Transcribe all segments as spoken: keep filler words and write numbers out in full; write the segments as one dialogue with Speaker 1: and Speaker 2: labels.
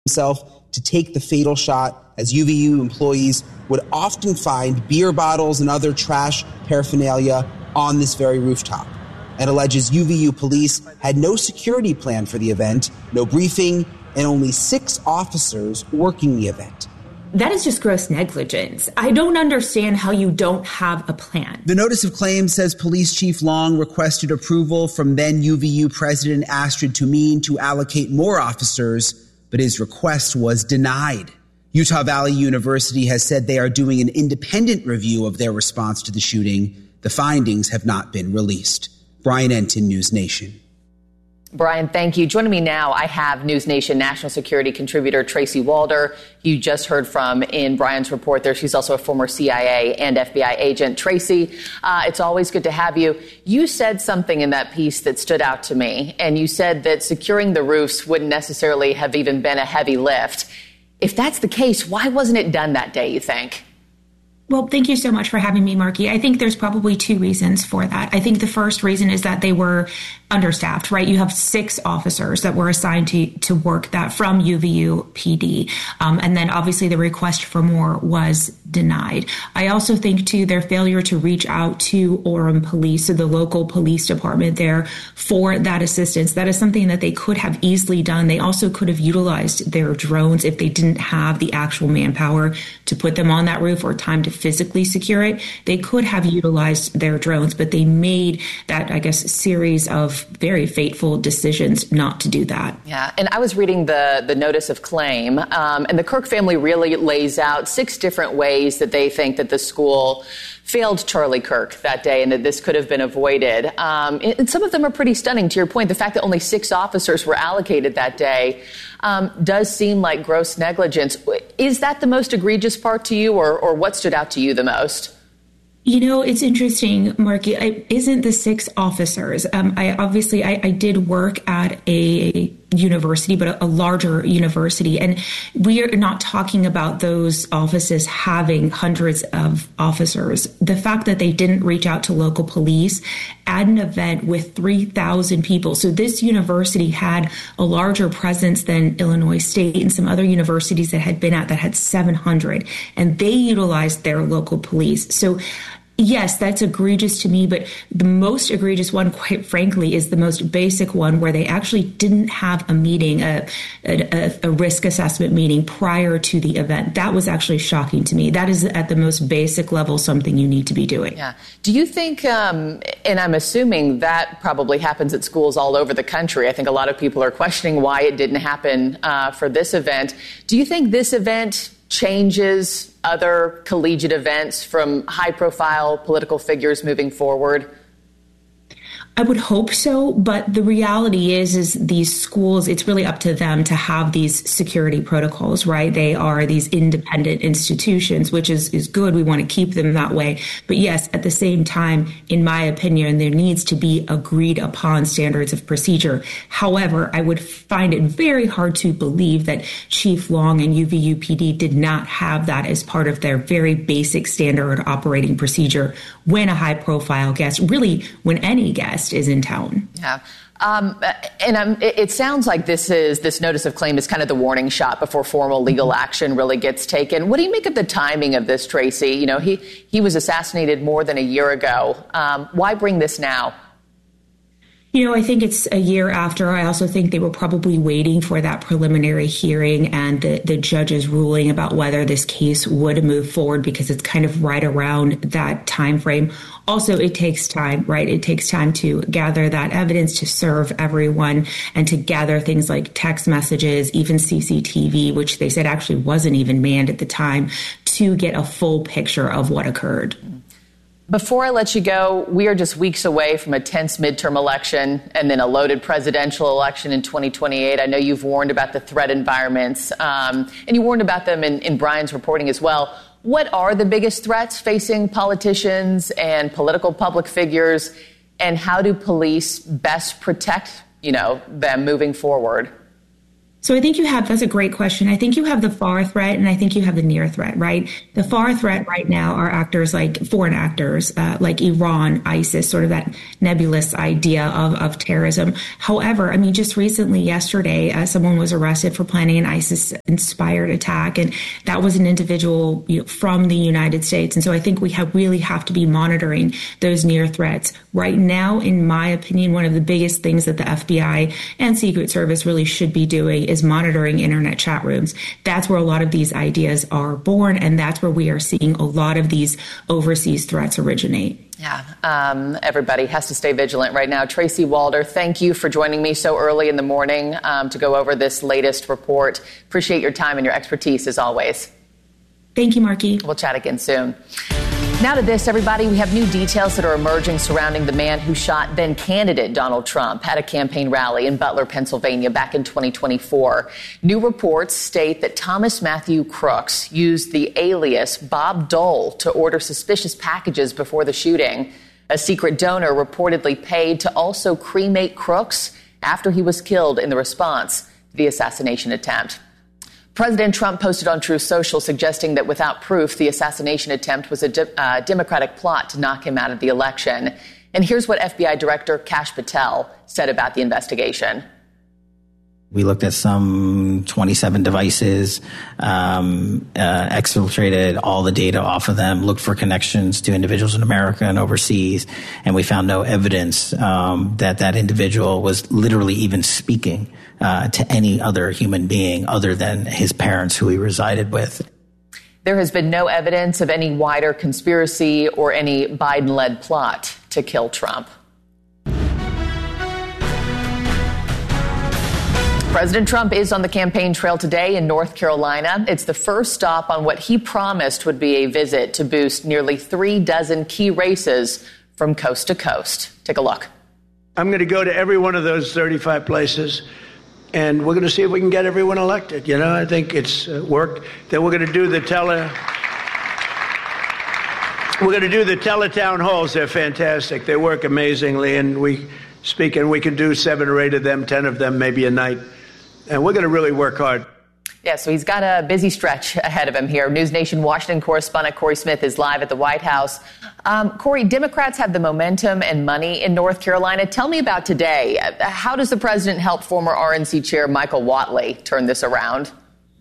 Speaker 1: himself to take the fatal shot, as U V U employees would often find beer bottles and other trash paraphernalia on this very rooftop, and alleges U V U police had no security plan for the event, no briefing, and only six officers working the event.
Speaker 2: That is just gross negligence. I don't understand how you don't have a plan.
Speaker 1: The notice of claim says Police Chief Long requested approval from then U V U President Astrid Tumeen to allocate more officers, but his request was denied. Utah Valley University has said they are doing an independent review of their response to the shooting. The findings have not been released. Brian Entin, News Nation.
Speaker 3: Brian, thank you. Joining me now, I have News Nation national security contributor Tracy Walder. You just heard from in Brian's report there. She's also a former C I A and F B I agent. Tracy, uh, it's always good to have you. You said something in that piece that stood out to me, and you said that securing the roofs wouldn't necessarily have even been a heavy lift. If that's the case, why wasn't it done that day, you think?
Speaker 2: Well, thank you so much for having me, Marky. I think there's probably two reasons for that. I think the first reason is that they were understaffed, right? You have six officers that were assigned to, to work that from U V U P D. Um, and then obviously the request for more was denied. I also think, too, their failure to reach out to Orem Police, so the local police department there, for that assistance. That is something that they could have easily done. They also could have utilized their drones if they didn't have the actual manpower to put them on that roof or time to physically secure it. They could have utilized their drones, but they made that, I guess, series of very fateful decisions not to do that.
Speaker 3: Yeah, and I was reading the, the notice of claim, um, and the Kirk family really lays out six different ways that they think that the school failed Charlie Kirk that day and that this could have been avoided. Um, and some of them are pretty stunning. To your point, the fact that only six officers were allocated that day um, does seem like gross negligence. Is that the most egregious part to you, or, or what stood out to you the most?
Speaker 2: You know, it's interesting, Marky. I, isn't the six officers? Um, I obviously I, I did work at a university, but a, a larger university, and we are not talking about those offices having hundreds of officers. The fact that they didn't reach out to local police at an event with three thousand people. So this university had a larger presence than Illinois State and some other universities that had been at that had seven hundred, and they utilized their local police. So yes, that's egregious to me, but the most egregious one, quite frankly, is the most basic one, where they actually didn't have a meeting, a, a, a risk assessment meeting prior to the event. That was actually shocking to me. That is, at the most basic level, something you need to be doing.
Speaker 3: Yeah. Do you think, um, and I'm assuming that probably happens at schools all over the country. I think a lot of people are questioning why it didn't happen uh, for this event. Do you think this event changes other collegiate events from high-profile political figures moving forward?
Speaker 2: I would hope so, but the reality is, is these schools, it's really up to them to have these security protocols, right? They are these independent institutions, which is, is good. We want to keep them that way. But yes, at the same time, in my opinion, there needs to be agreed upon standards of procedure. However, I would find it very hard to believe that Chief Long and U V U P D did not have that as part of their very basic standard operating procedure when a high-profile guest, really when any guest, is in town.
Speaker 3: Yeah. Um, and um, it, it sounds like this is this notice of claim is kind of the warning shot before formal legal action really gets taken. What do you make of the timing of this, Tracy? You know, he, he was assassinated more than a year ago. Um, why bring this now?
Speaker 2: You know, I think it's a year after. I also think they were probably waiting for that preliminary hearing and the, the judge's ruling about whether this case would move forward, because it's kind of right around that time frame. Also, it takes time, right? It takes time to gather that evidence, to serve everyone, and to gather things like text messages, even C C T V, which they said actually wasn't even manned at the time, to get a full picture of what occurred.
Speaker 3: Before I let you go, we are just weeks away from a tense midterm election and then a loaded presidential election in twenty twenty-eight. I know you've warned about the threat environments, um, and you warned about them in, in Brian's reporting as well. What are the biggest threats facing politicians and political public figures, and how do police best protect, you know, them moving forward?
Speaker 2: So I think you have, that's a great question. I think you have the far threat and I think you have the near threat, right? The far threat right now are actors like foreign actors, uh, like Iran, ISIS, sort of that nebulous idea of, of terrorism. However, I mean, just recently, yesterday, uh, someone was arrested for planning an ISIS inspired attack. And that was an individual, you know, from the United States. And so I think we have really have to be monitoring those near threats. Right now, in my opinion, one of the biggest things that the F B I and Secret Service really should be doing is monitoring internet chat rooms. That's where a lot of these ideas are born, and that's where we are seeing a lot of these overseas threats originate.
Speaker 3: Yeah, um, everybody has to stay vigilant right now. Tracy Walder, thank you for joining me so early in the morning um, to go over this latest report. Appreciate your time and your expertise as always.
Speaker 2: Thank you, Marky.
Speaker 3: We'll chat again soon. Now to this, everybody. We have new details that are emerging surrounding the man who shot then candidate Donald Trump at a campaign rally in Butler, Pennsylvania back in twenty twenty-four. New reports state that Thomas Matthew Crooks used the alias Bob Dole to order suspicious packages before the shooting. A secret donor reportedly paid to also cremate Crooks after he was killed in the response to the assassination attempt. President Trump posted on Truth Social suggesting that without proof, the assassination attempt was a de- uh, Democratic plot to knock him out of the election. And here's what F B I Director Kash Patel said about the investigation.
Speaker 4: We looked at some twenty-seven devices, um, uh, exfiltrated all the data off of them, looked for connections to individuals in America and overseas, and we found no evidence um, that that individual was literally even speaking uh, to any other human being other than his parents who he resided with.
Speaker 3: There has been no evidence of any wider conspiracy or any Biden-led plot to kill Trump. President Trump is on the campaign trail today in North Carolina. It's the first stop on what he promised would be a visit to boost nearly three dozen key races from coast to coast. Take a look.
Speaker 5: I'm going to go to every one of those thirty-five places, and we're going to see if we can get everyone elected. You know, I think it's uh, worked. Then we're going to do the tele... We're going to do the teletown halls. They're fantastic. They work amazingly, and we speak, and we can do seven or eight of them, ten of them, maybe a night. And we're going to really work hard.
Speaker 3: Yeah, so he's got a busy stretch ahead of him here. News Nation Washington correspondent Corey Smith is live at the White House. Um, Corey, Democrats have the momentum and money in North Carolina. Tell me about today. How does the president help former R N C chair Michael Whatley turn this around?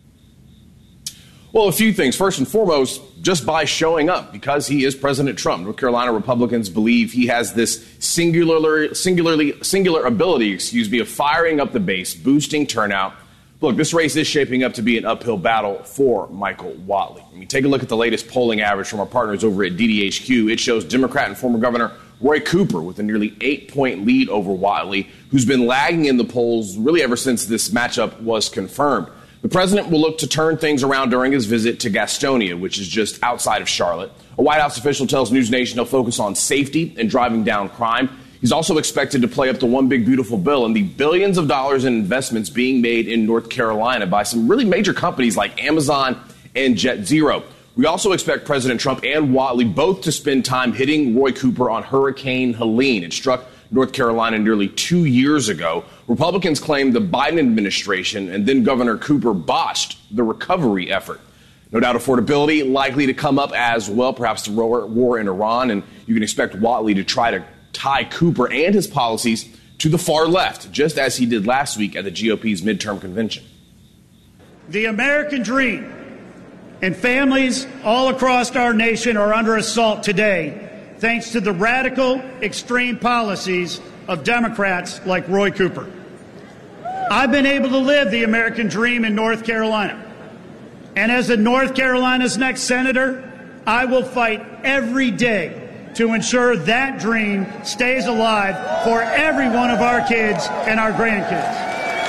Speaker 6: Well, a few things. First and foremost, just by showing up, because he is President Trump. North Carolina Republicans believe he has this singularly, singularly, singular ability, excuse me, of firing up the base, boosting turnout. Look, this race is shaping up to be an uphill battle for Michael Whatley. I mean, take a look at the latest polling average from our partners over at D D H Q. It shows Democrat and former Governor Roy Cooper with a nearly eight-point lead over Whatley, who's been lagging in the polls really ever since this matchup was confirmed. The president will look to turn things around during his visit to Gastonia, which is just outside of Charlotte. A White House official tells News Nation he'll focus on safety and driving down crime. He's also expected to play up the one big beautiful bill and the billions of dollars in investments being made in North Carolina by some really major companies like Amazon and Jet Zero. We also expect President Trump and Whatley both to spend time hitting Roy Cooper on Hurricane Helene. It struck North Carolina nearly two years ago. Republicans claim the Biden administration and then Governor Cooper botched the recovery effort. No doubt affordability likely to come up as well, perhaps the war in Iran, and you can expect Whatley to try to tie Cooper and his policies to the far left, just as he did last week at the G O P's midterm convention.
Speaker 7: The American dream and families all across our nation are under assault today, thanks to the radical, extreme policies of Democrats like Roy Cooper. I've been able to live the American dream in North Carolina. And as a North Carolina's next senator, I will fight every day to ensure that dream stays alive for every one of our kids and our grandkids.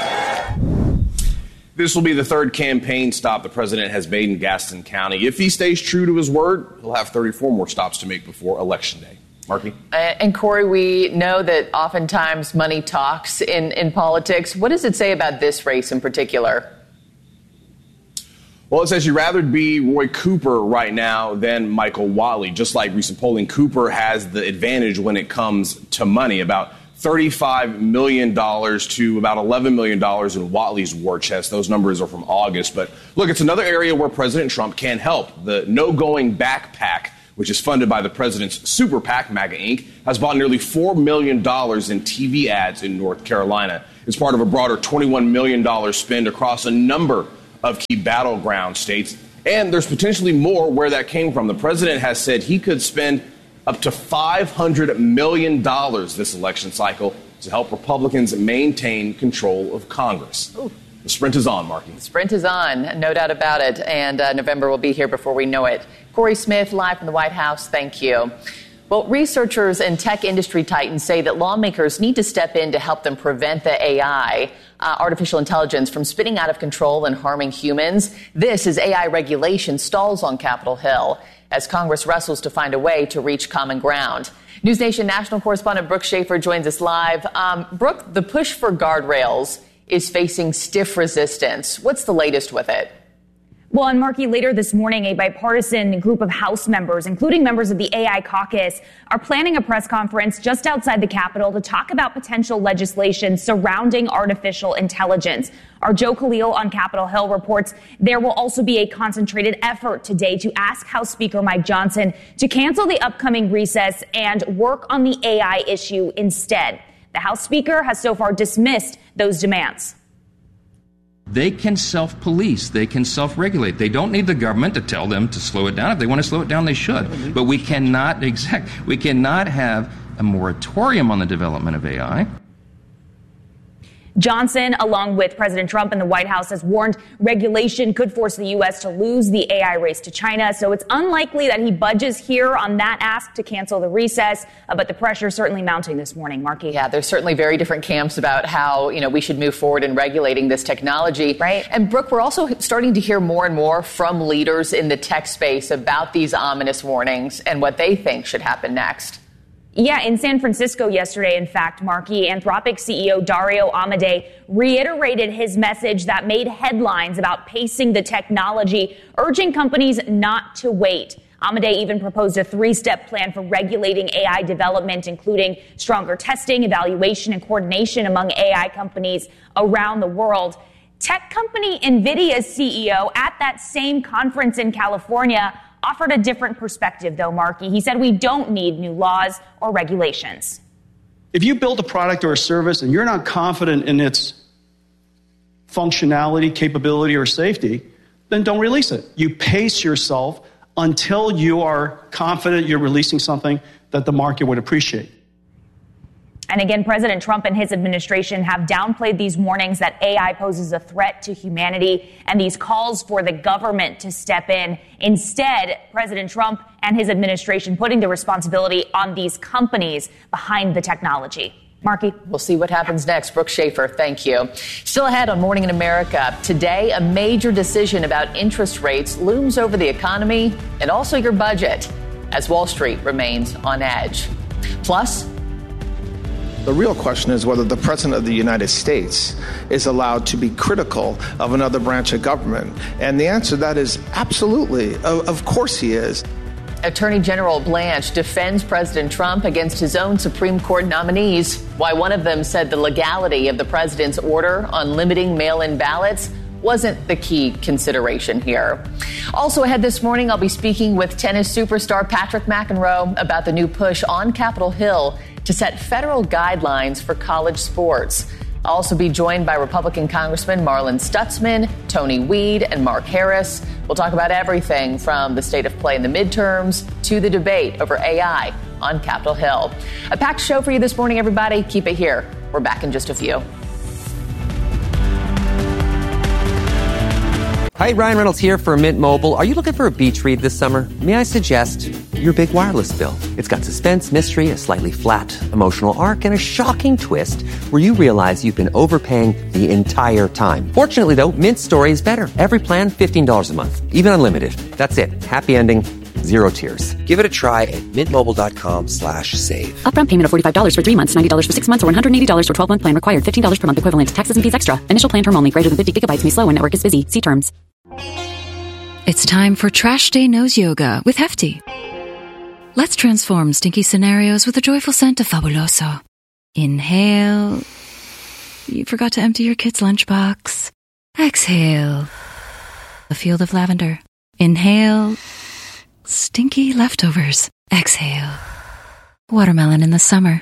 Speaker 6: This will be the third campaign stop the president has made in Gaston County. If he stays true to his word, he'll have thirty-four more stops to make before Election Day. Marky?
Speaker 3: Uh, and Corey, we know that oftentimes money talks in, in politics. What does it say about this race in particular?
Speaker 6: Well, it says you'd rather be Roy Cooper right now than Michael Whatley. Just like recent polling, Cooper has the advantage when it comes to money. About thirty-five million dollars to about eleven million dollars in Watley's war chest. Those numbers are from August. But look, it's another area where President Trump can help. The No Going Back PAC, which is funded by the president's super PAC, MAGA Incorporated, has bought nearly four million dollars in T V ads in North Carolina. It's part of a broader twenty-one million dollars spend across a number of key battleground states. And there's potentially more where that came from. The president has said he could spend up to five hundred million dollars this election cycle to help Republicans maintain control of Congress. Ooh. The sprint is on, Marky.
Speaker 3: The sprint is on, no doubt about it. And uh, November will be here before we know it. Corey Smith, live from the White House. Thank you. Well, researchers and tech industry titans say that lawmakers need to step in to help them prevent the A I, uh, artificial intelligence, from spinning out of control and harming humans. This is A I regulation stalls on Capitol Hill as Congress wrestles to find a way to reach common ground. News Nation national correspondent Brooke Schaefer joins us live. Um, Brooke, the push for guardrails is facing stiff resistance. What's the latest with it?
Speaker 8: Well, and Marky, later this morning, a bipartisan group of House members, including members of the A I caucus, are planning a press conference just outside the Capitol to talk about potential legislation surrounding artificial intelligence. Our Joe Khalil on Capitol Hill reports there will also be a concentrated effort today to ask House Speaker Mike Johnson to cancel the upcoming recess and work on the A I issue instead. The House Speaker has so far dismissed those demands.
Speaker 9: They can self-police. They can self-regulate. They don't need the government to tell them to slow it down. If they want to slow it down, they should. But we cannot exact. We cannot have a moratorium on the development of A I.
Speaker 8: Johnson, along with President Trump and the White House, has warned regulation could force the U S to lose the A I race to China. So it's unlikely that he budges here on that ask to cancel the recess. Uh, but the pressure is certainly mounting this morning. Marky.
Speaker 3: Yeah, there's certainly very different camps about how, you know, we should move forward in regulating this technology. Right. And Brooke, we're also starting to hear more and more from leaders in the tech space about these ominous warnings and what they think should happen next.
Speaker 8: Yeah, in San Francisco yesterday, in fact, Marky, Anthropic C E O Dario Amodei reiterated his message that made headlines about pacing the technology, urging companies not to wait. Amodei even proposed a three-step plan for regulating A I development, including stronger testing, evaluation, and coordination among A I companies around the world. Tech company NVIDIA's C E O at that same conference in California offered a different perspective, though, Marky. He said we don't need new laws or regulations.
Speaker 10: If you build a product or a service and you're not confident in its functionality, capability, or safety, then don't release it. You pace yourself until you are confident you're releasing something that the market would appreciate.
Speaker 8: And again, President Trump and his administration have downplayed these warnings that A I poses a threat to humanity and these calls for the government to step in. Instead, President Trump and his administration putting the responsibility on these companies behind the technology. Marky.
Speaker 3: We'll see what happens next. Brooke Schaefer, thank you. Still ahead on Morning in America. Today, a major decision about interest rates looms over the economy and also your budget as Wall Street remains on edge. Plus,
Speaker 11: the real question is whether the President of the United States is allowed to be critical of another branch of government. And the answer to that is absolutely. Of course he is.
Speaker 3: Attorney General Blanche defends President Trump against his own Supreme Court nominees. Why one of them said the legality of the president's order on limiting mail-in ballots wasn't the key consideration here. Also ahead this morning, I'll be speaking with tennis superstar Patrick McEnroe about the new push on Capitol Hill to set federal guidelines for college sports. I'll also be joined by Republican Congressman Marlin Stutzman, Tony Weed, and Mark Harris. We'll talk about everything from the state of play in the midterms to the debate over A I on Capitol Hill. A packed show for you this morning, everybody. Keep it here. We're back in just a few.
Speaker 12: Hi, Ryan Reynolds here for Mint Mobile. Are you looking for a beach read this summer? May I suggest your big wireless bill? It's got suspense, mystery, a slightly flat emotional arc, and a shocking twist where you realize you've been overpaying the entire time. Fortunately, though, Mint's story is better. Every plan, fifteen dollars a month, even unlimited. That's it. Happy ending. Zero tears. Give it a try at mintmobile.com slash save.
Speaker 13: Upfront payment of forty-five dollars for three months, ninety dollars for six months, or one hundred eighty dollars for twelve-month plan required. fifteen dollars per month equivalent. Taxes and fees extra. Initial plan term only. Greater than fifty gigabytes may slow when network is busy. See terms.
Speaker 14: It's time for Trash Day Nose Yoga with Hefty. Let's transform stinky scenarios with a joyful scent of Fabuloso. Inhale. You forgot to empty your kid's lunchbox. Exhale. A field of lavender. Inhale. Stinky leftovers. Exhale. Watermelon in the summer.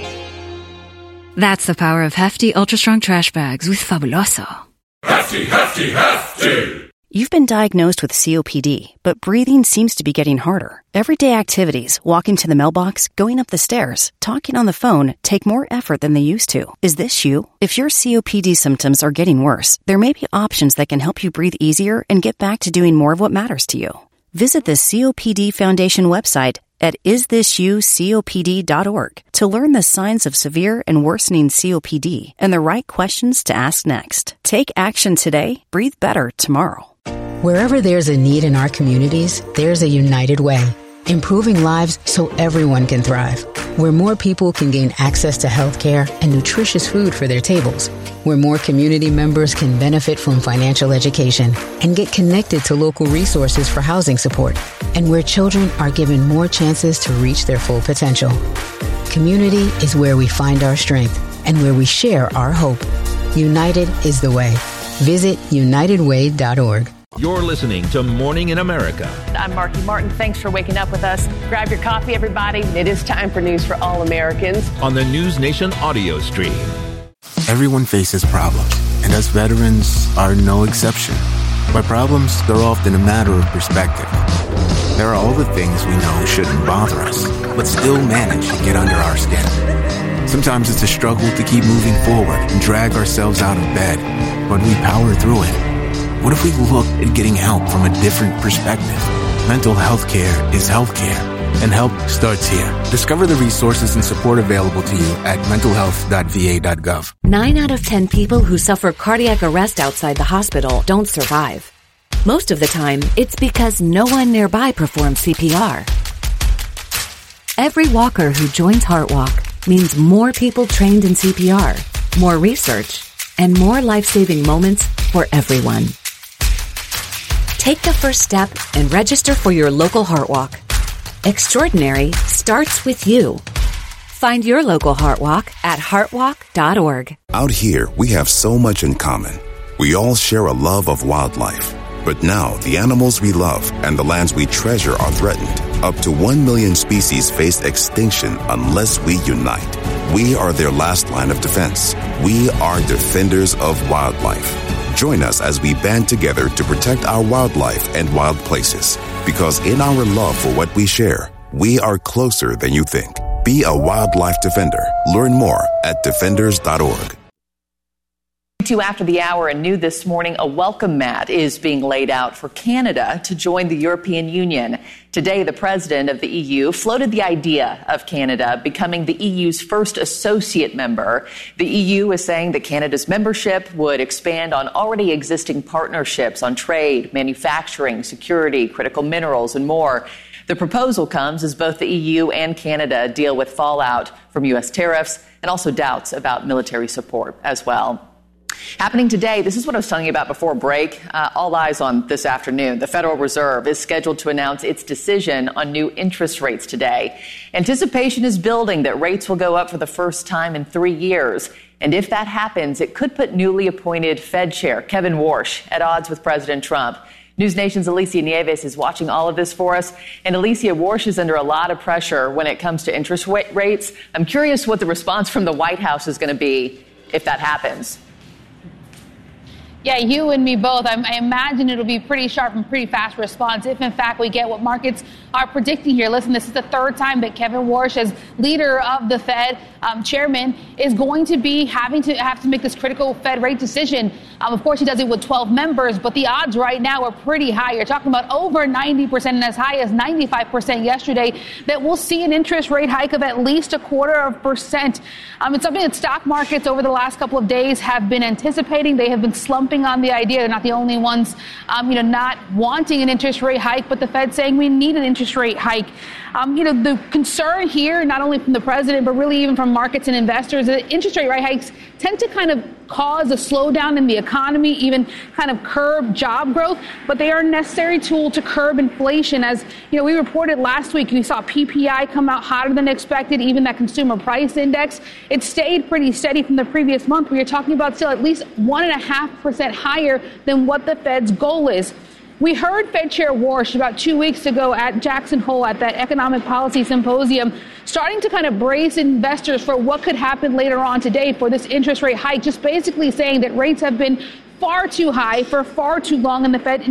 Speaker 14: That's the power of hefty, ultra-strong trash bags with Fabuloso.
Speaker 15: Hefty, hefty, hefty!
Speaker 16: You've been diagnosed with C O P D, but breathing seems to be getting harder. Everyday activities, walking to the mailbox, going up the stairs, talking on the phone, take more effort than they used to. Is this you? If your C O P D symptoms are getting worse, there may be options that can help you breathe easier and get back to doing more of what matters to you. Visit the C O P D Foundation website at is this you copd dot org to learn the signs of severe and worsening C O P D and the right questions to ask next. Take action today. Breathe better tomorrow.
Speaker 17: Wherever there's a need in our communities, there's a United Way, improving lives so everyone can thrive. Where more people can gain access to health care and nutritious food for their tables. Where more community members can benefit from financial education and get connected to local resources for housing support. And where children are given more chances to reach their full potential. Community is where we find our strength and where we share our hope. United is the way. Visit united way dot org.
Speaker 18: You're listening to Morning in America.
Speaker 3: I'm Marky Martin. Thanks for waking up with us. Grab your coffee, everybody. It is time for News for All Americans
Speaker 18: on the News Nation audio stream.
Speaker 19: Everyone faces problems, and us veterans are no exception. But problems, they're often a matter of perspective. There are all the things we know shouldn't bother us, but still manage to get under our skin. Sometimes it's a struggle to keep moving forward and drag ourselves out of bed, but we power through it. What if we look at getting help from a different perspective? Mental health care is health care, and help starts here. Discover the resources and support available to you at mental health dot v a dot gov.
Speaker 20: Nine out of ten people who suffer cardiac arrest outside the hospital don't survive. Most of the time, it's because no one nearby performs C P R. Every walker who joins HeartWalk means more people trained in C P R, more research, and more life-saving moments for everyone. Take the first step and register for your local HeartWalk. Extraordinary starts with you. Find your local HeartWalk at heart walk dot org.
Speaker 21: Out here, we have so much in common. We all share a love of wildlife. But now, the animals we love and the lands we treasure are threatened. Up to one million species face extinction unless we unite. We are their last line of defense. We are defenders of wildlife. Join us as we band together to protect our wildlife and wild places. Because in our love for what we share, we are closer than you think. Be a wildlife defender. Learn more at defenders dot org.
Speaker 3: Two after the hour and new this morning, a welcome mat is being laid out for Canada to join the European Union. Today, the president of the E U floated the idea of Canada becoming the E U's first associate member. The E U is saying that Canada's membership would expand on already existing partnerships on trade, manufacturing, security, critical minerals, and more. The proposal comes as both the E U and Canada deal with fallout from U S tariffs and also doubts about military support as well. Happening today, this is what I was telling you about before break. Uh, all eyes on this afternoon. The Federal Reserve is scheduled to announce its decision on new interest rates today. Anticipation is building that rates will go up for the first time in three years. And if that happens, it could put newly appointed Fed Chair Kevin Warsh at odds with President Trump. News Nation's Alicia Nieves is watching all of this for us. And Alicia, Warsh is under a lot of pressure when it comes to interest rates. I'm curious what the response from the White House is going to be if that happens.
Speaker 22: Yeah, you and me both. I, I imagine it'll be pretty sharp and pretty fast response if, in fact, we get what markets are predicting here. Listen, this is the third time that Kevin Warsh, as leader of the Fed, um, chairman, is going to be having to have to make this critical Fed rate decision. Um, of course, he does it with twelve members, but the odds right now are pretty high. You're talking about over ninety percent and as high as ninety-five percent yesterday that we'll see an interest rate hike of at least a quarter of a percent. Um, it's something that stock markets over the last couple of days have been anticipating. They have been slumping harping on the idea. They're not the only ones, um, you know, not wanting an interest rate hike, but the Fed saying we need an interest rate hike. Um, you know, the concern here, not only from the president, but really even from markets and investors, that interest rate rate hikes tend to kind of cause a slowdown in the economy, even kind of curb job growth, but they are a necessary tool to curb inflation. As you know, we reported last week, we saw P P I come out hotter than expected, even that consumer price index. It stayed pretty steady from the previous month. We are talking about still at least one and a half percent higher than what the Fed's goal is. We heard Fed Chair Warsh about two weeks ago at Jackson Hole at that economic policy symposium starting to kind of brace investors for what could happen later on today for this interest rate hike, just basically saying that rates have been far too high for far too long, and the Fed